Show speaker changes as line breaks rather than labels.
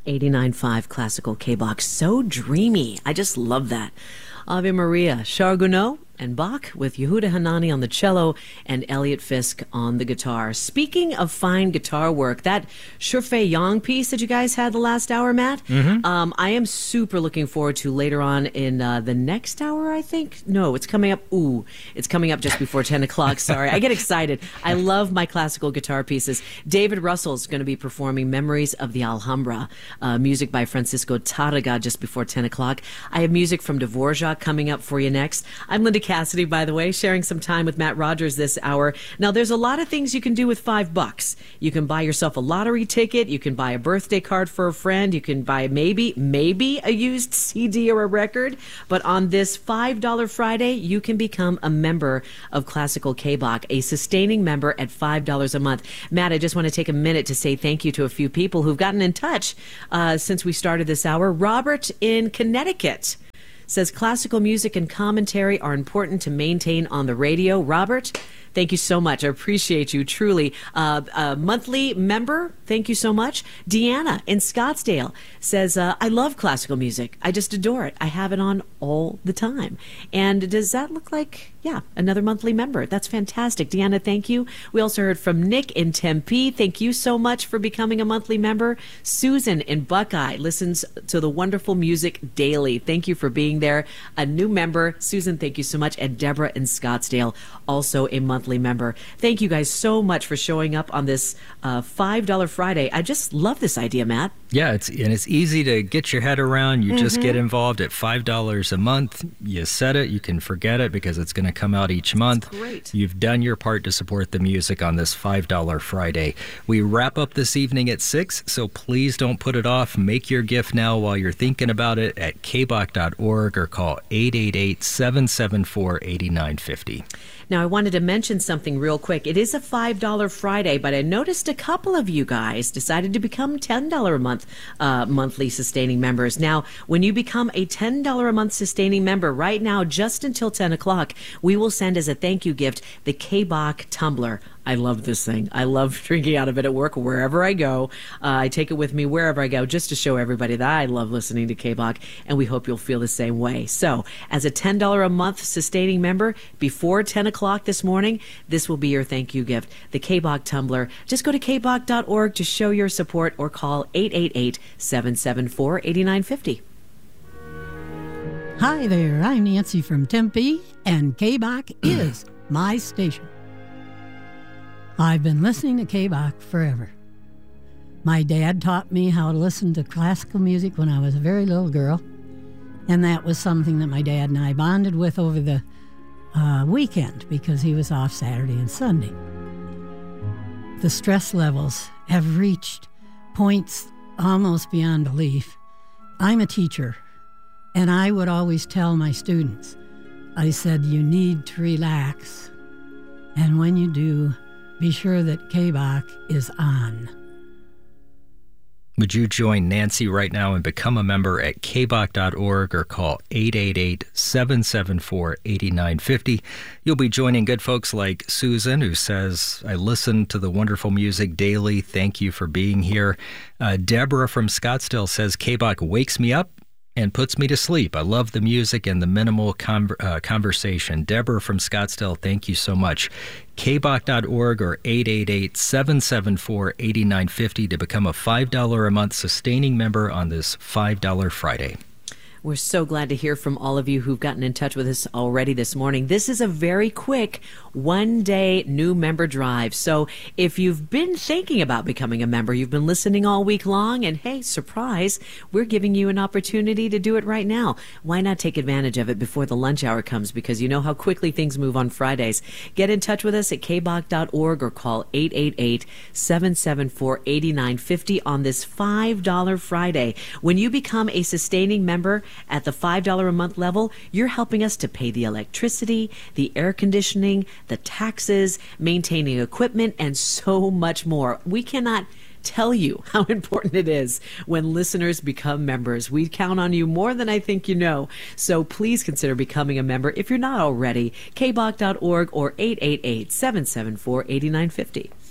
89.5 Classical K-Box. So dreamy. I just love that. Ave Maria, Charles Gounod and Bach with Yehuda Hanani on the cello and Elliot Fisk on the guitar. Speaking of fine guitar work, that Shurfei Yang piece that you guys had the last hour, Matt, I am super looking forward to later on in the next hour, I think. No, it's coming up. It's coming up just before 10 o'clock. Sorry, I get excited. I love my classical guitar pieces. David Russell's going to be performing Memories of the Alhambra, music by Francisco Tárrega just before 10 o'clock. I have music from Dvorak coming up for you next. I'm Linda Cassidy, by the way, sharing some time with Matt Rogers this hour. Now, there's a lot of things you can do with $5. You can buy yourself a lottery ticket. You can buy a birthday card for a friend. You can buy maybe a used CD or a record. But on this $5 Friday, you can become a member of Classical K-Bach, a sustaining member at $5 a month. Matt, I just want to take a minute to say thank you to a few people who've gotten in touch since we started this hour. Robert in Connecticut says classical music and commentary are important to maintain on the radio. Robert, thank you so much. I appreciate you, truly. A monthly member, thank you so much. Deanna in Scottsdale says, I love classical music. I just adore it. I have it on all the time. And does that look like, another monthly member? That's fantastic. Deanna, thank you. We also heard from Nick in Tempe. Thank you so much for becoming a monthly member. Susan in Buckeye listens to the wonderful music daily. Thank you for being there. A new member. Susan, thank you so much. And Deborah in Scottsdale, also a monthly member. Thank you guys so much for showing up on this $5 Friday. I just love this idea, Matt.
Yeah, it's easy to get your head around. You just get involved at $5 a month. You set it, you can forget it because it's going to come out each month.
That's great.
You've done your part to support the music on this $5 Friday. We wrap up this evening at 6, so please don't put it off. Make your gift now while you're thinking about it at kbach.org or call 888-774-8950.
Now, I wanted to mention something real quick. It is a $5 Friday, but I noticed a couple of you guys decided to become $10 a month monthly sustaining members. Now, when you become a $10 a month sustaining member, right now, just until 10 o'clock, we will send as a thank you gift the K-Bach tumbler. I love this thing. I love drinking out of it at work, wherever I go. I take it with me wherever I go just to show everybody that I love listening to K-Bach, and we hope you'll feel the same way. So, as a $10 a month sustaining member, before 10 o'clock this morning, this will be your thank you gift, the K-Bach tumbler. Just go to kbach.org to show your support or call 888-774-8950.
Hi there, I'm Nancy from Tempe, and K-Bach is my station. I've been listening to K-Bach forever. My dad taught me how to listen to classical music when I was a very little girl, and that was something that my dad and I bonded with over the weekend because he was off Saturday and Sunday. The stress levels have reached points almost beyond belief. I'm a teacher, and I would always tell my students, I said, you need to relax, and when you do, be sure that K-Bach is on.
Would you join Nancy right now and become a member at kbach.org or call 888-774-8950. You'll be joining good folks like Susan, who says, I listen to the wonderful music daily. Thank you for being here. Deborah from Scottsdale says, K-Bach wakes me up and puts me to sleep. I love the music and the minimal conversation. Deborah from Scottsdale, thank you so much. kbach.org or 888-774-8950 to become a $5 a month sustaining member on this $5 Friday.
We're so glad to hear from all of you who've gotten in touch with us already this morning. This is a very quick one-day new member drive. So if you've been thinking about becoming a member, you've been listening all week long, and hey, surprise, we're giving you an opportunity to do it right now. Why not take advantage of it before the lunch hour comes? Because you know how quickly things move on Fridays. Get in touch with us at kbach.org or call 888-774-8950 on this $5 Friday. When you become a sustaining member at the $5 a month level, you're helping us to pay the electricity, the air conditioning, the taxes, maintaining equipment, and so much more. We cannot tell you how important it is when listeners become members. We count on you more than I think you know. So please consider becoming a member if you're not already. kbach.org or 888-774-8950.